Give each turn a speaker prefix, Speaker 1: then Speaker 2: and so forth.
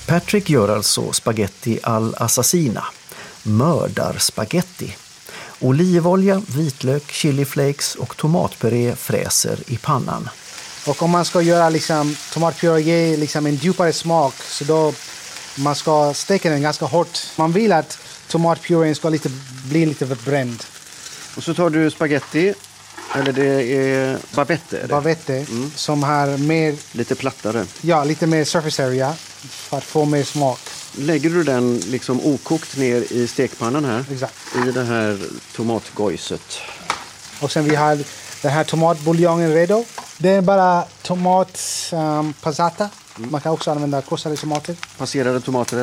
Speaker 1: Patrick gör alltså spaghetti all'assassina, mördarspaghetti. Olivolja, vitlök, chiliflakes och tomatpuré fräser i pannan.
Speaker 2: Och om man ska göra liksom, tomatpuré ge liksom en djupare smak, så då man ska steka den ganska hårt. Man vill att tomatpurén ska bli lite bränd.
Speaker 3: Och så tar du spaghetti, eller det är bavette.
Speaker 2: Bavette, som har mer...
Speaker 3: Lite plattare.
Speaker 2: Ja, lite mer surface area för att få mer smak.
Speaker 3: Lägger du den liksom okokt ner i stekpannan här?
Speaker 2: Exakt.
Speaker 3: I det här tomatgojset.
Speaker 2: Och sen vi har den här tomatbuljongen redo. Det är bara passata. Man kan också använda krossade tomater.
Speaker 3: Passerade tomater